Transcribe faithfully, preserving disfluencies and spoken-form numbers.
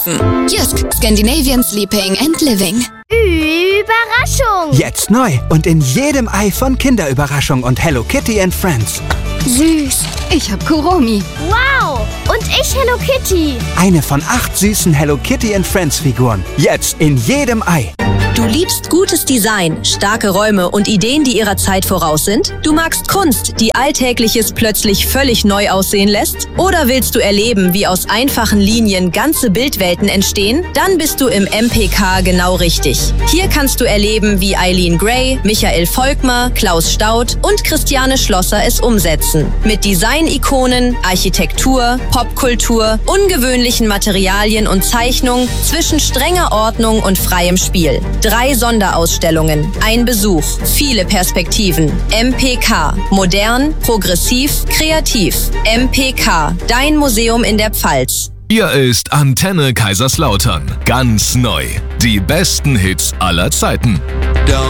kaufen. Jysk, Scandinavian Sleeping and Living. Überraschung! Jetzt neu und in jedem Ei von Kinderüberraschung und Hello Kitty and Friends. Süß. Ich hab Kuromi. Wow! Und ich Hello Kitty. Eine von acht süßen Hello Kitty and Friends Figuren. Jetzt in jedem Ei. Du liebst gutes Design, starke Räume und Ideen, die ihrer Zeit voraus sind? Du magst Kunst, die Alltägliches plötzlich völlig neu aussehen lässt? Oder willst du erleben, wie aus einfachen Linien ganze Bildwelten entstehen? Dann bist du im M P K genau richtig. Hier kannst du erleben, wie Eileen Gray, Michael Volkmar, Klaus Staudt und Christiane Schlosser es umsetzen. Mit Design-Ikonen, Architektur, Popkultur, ungewöhnlichen Materialien und Zeichnung zwischen strenger Ordnung und freiem Spiel. Drei Sonderausstellungen, ein Besuch, viele Perspektiven. M P K. Modern, progressiv, kreativ. M P K. Dein Museum in der Pfalz. Hier ist Antenne Kaiserslautern. Ganz neu. Die besten Hits aller Zeiten.